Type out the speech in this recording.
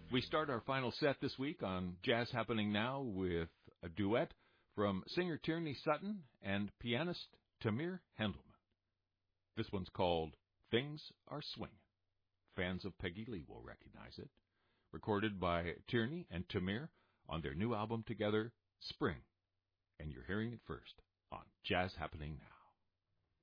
We start our final set this week on Jazz Happening Now with a duet from singer Tierney Sutton and pianist Tamir Hendelman. This one's called Things Are Swingin'. Fans of Peggy Lee will recognize it. Recorded by Tierney and Tamir on their new album together, Spring. And you're hearing it first on Jazz Happening Now.